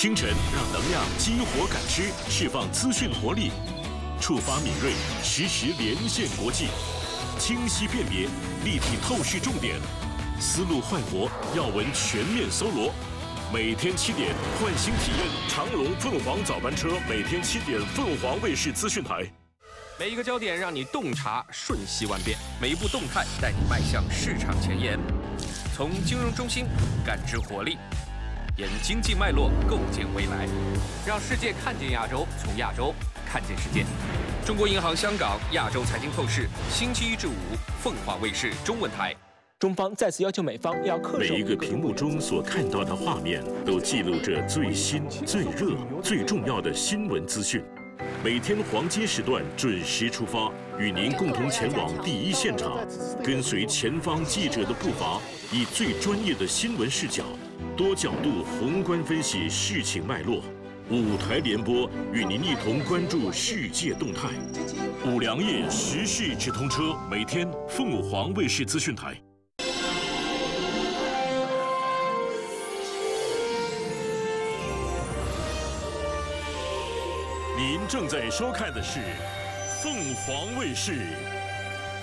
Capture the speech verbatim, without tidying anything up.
清晨让能量激活感知，释放资讯活力，触发敏锐，实时连线国际，清晰辨别，立体透视重点，思路焕活，要闻全面搜罗。每天七点，唤醒体验长龙凤凰早班车，每天七点，凤凰卫视资讯台。 每一个焦点让你洞察瞬息万变，每一步动态带你迈向市场前沿。从金融中心感知活力，沿经济脉络构建未来，让世界看见亚洲，从亚洲看见世界。中国银行香港亚洲财经透视，星期一至五，凤凰卫视中文台。 中方再次要求美方要恪守。 每一个屏幕中所看到的画面，都记录着最新、最热、最重要的新闻资讯。 每天黄金时段准时出发，与您共同前往第一现场，跟随前方记者的步伐，以最专业的新闻视角，多角度宏观分析事情脉络。五台联播与您一同关注世界动态。五粮液时事直通车，每天凤凰卫视资讯台。 您正在收看的是凤凰卫视